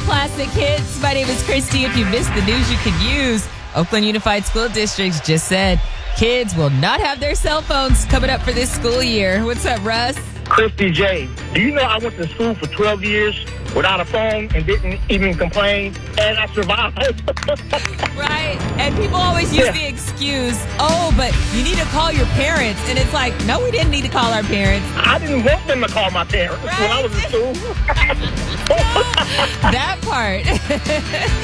classic hits. My name is Christy. If you missed the news you could use, Oakland Unified School District just said kids will not have their cell phones coming up for this school year. What's up, Russ? Christy J, do you know I went to school for 12 years without a phone and didn't even complain, and I survived? Right. And people always use the excuse, oh, but you need to call your parents. And it's like, no, we didn't need to call our parents. I didn't want them to call my parents when I was in school. That part.